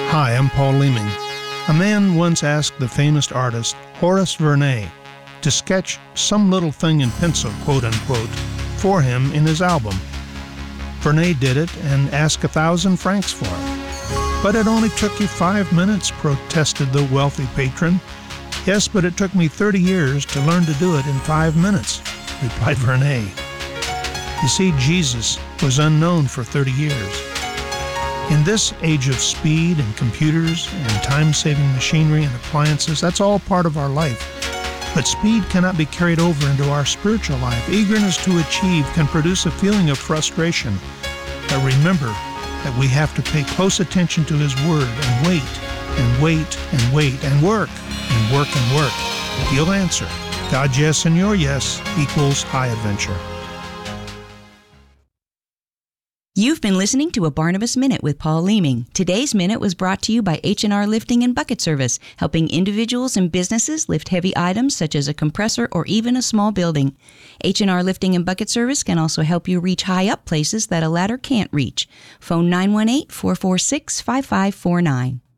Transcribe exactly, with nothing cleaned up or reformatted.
Hi, I'm Paul Leeming. A man once asked the famous artist Horace Vernet to sketch some little thing in pencil, quote-unquote, for him in his album. Vernet did it and asked a thousand francs for it. But it only took you five minutes, protested the wealthy patron. Yes, but it took me thirty years to learn to do it in five minutes, replied Vernet. You see, Jesus was unknown for thirty years. In this age of speed and computers and time-saving machinery and appliances, that's all part of our life. But speed cannot be carried over into our spiritual life. Eagerness to achieve can produce a feeling of frustration. But remember that we have to pay close attention to His Word and wait and wait and wait and work and work and work. He'll answer. God's yes and your yes equals high adventure. You've been listening to a Barnabas Minute with Paul Leeming. Today's Minute was brought to you by H and R Lifting and Bucket Service, helping individuals and businesses lift heavy items such as a compressor or even a small building. H and R Lifting and Bucket Service can also help you reach high up places that a ladder can't reach. Phone nine one eight, four four six, five five four nine.